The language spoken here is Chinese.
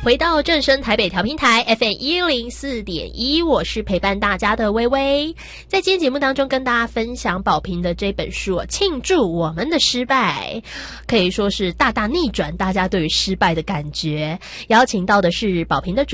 回到正声台北调频台 FM104.1，我是陪伴大家的微微。在今天节目当中跟大家分享宝瓶的这本书《庆祝我们的失败》，可以说是大大逆转大家对于失败的感觉。邀请到的是宝瓶的